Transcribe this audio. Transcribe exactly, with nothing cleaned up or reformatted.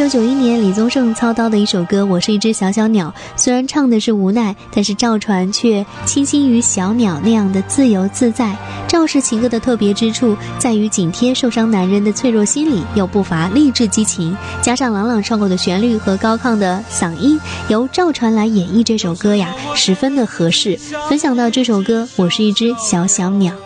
九九一年李宗盛操刀的一首歌《我是一只小小鸟》，虽然唱的是无奈，但是赵传却倾心于小鸟那样的自由自在。赵氏情歌的特别之处在于紧贴受伤男人的脆弱心理，又不乏励志激情，加上朗朗上口的旋律和高亢的嗓音，由赵传来演绎这首歌呀，十分的合适。分享到这首歌《我是一只小小鸟》。